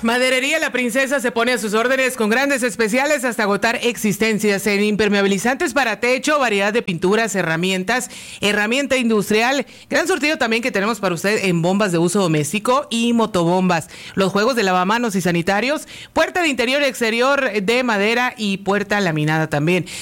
Maderería La Princesa se pone a sus órdenes con grandes especiales hasta agotar existencias en impermeabilizantes para techo, variedad de pinturas, herramienta industrial, gran surtido también que tenemos para usted en bombas de uso doméstico y motobombas, los juegos de lavamanos y sanitarios, puerta de interior y exterior de madera y puerta laminada también.